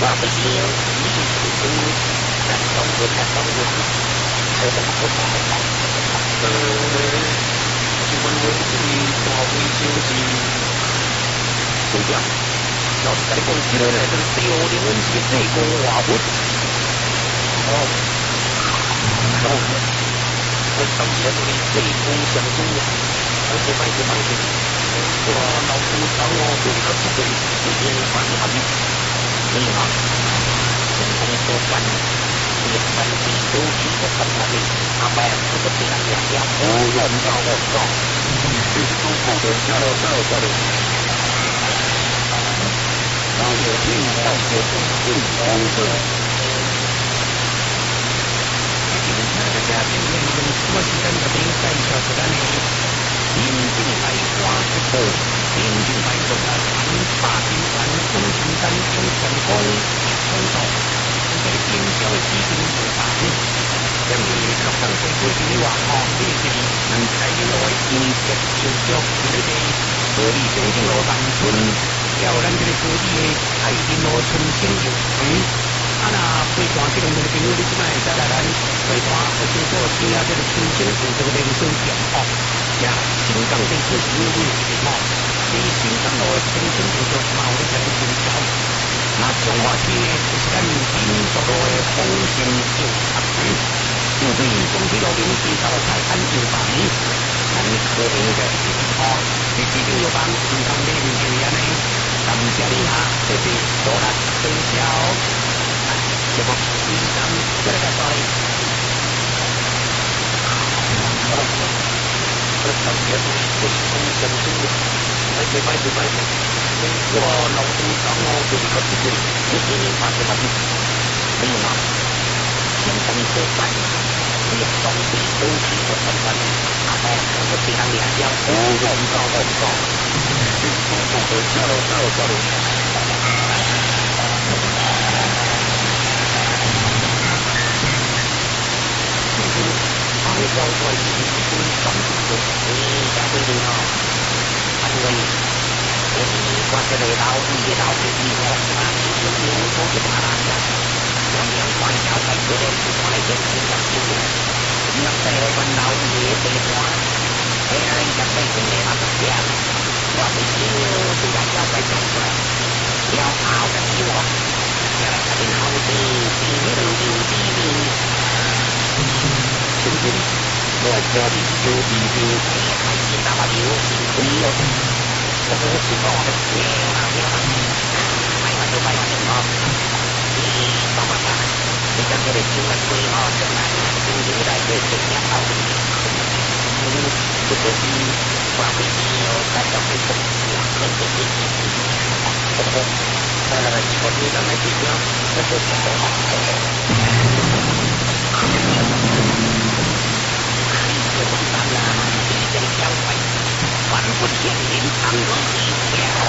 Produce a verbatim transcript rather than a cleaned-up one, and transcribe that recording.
我不行，你是不咱动物咱动物，这怎么不好办？呃，请问我这里多少位休息？主将，老师跟你讲起来呢，这个丢的问题这个话不。哦，哦，我当前这里最攻相中了，而且卖是卖的，我老夫当我对他不对，已经反他的，你好，成功说反，也反对都是个反他的，阿伯这个非常良良，哦，乱搞乱搞，这是都好的，加油加油加油！然后有听到有听听到的。大家今天用什么时间这边介绍出来呢？引进来花之后，引进来中了三八兵团中心山中成功冲到，这个边郊的基金做大的，因为六当岁规定话哦，这是能在内迎接就叫这个所以中正路南村，了咱这个所以的太平路村经有嗯。啊那会团这个朋友，你即摆会使来咱会团有经过听下这个亲情有这个连锁店哦，呀，新港地区是有有一个哦，这新港路的亲情有做毛的这个营销，那中华区呢就是咱民族路的风险有合区，就对中区路边介绍菜摊有房，咱可以的哦，你指定有房，唔通你唔留言呢？感谢你哈，谢谢，多啦，分享。什么？第三，这个在。这条线路是通向中的，而且买是买的。我老夫当我对他不对，你给你发什么的？没有吗？先等一个半，你双臂都是我很完美，阿伯我非常良良，哦，乱搞乱搞，这都不得交流交流交流。交关系是双重的，你相对的哦，因为我是关这个道理的道理的哦，啊，你有有说就把它讲，两两关交才可能是快点成长速度，让这个烦恼也被关，哎呀，一下被人家那个讲，我不行，虽然要被讲出来，要好的希望，要他的好的，第一路第一名。兄弟，我家里有弟弟，还是那么有朋友，我不是说的，没有啦，没有啦，买完就买完了啊！你爸爸爸，你讲这个新闻会啊，将来经济来对怎样好？嗯，这个是花费是有大小不同，很多事情，不过，当然了，我对咱们这边那就是很好。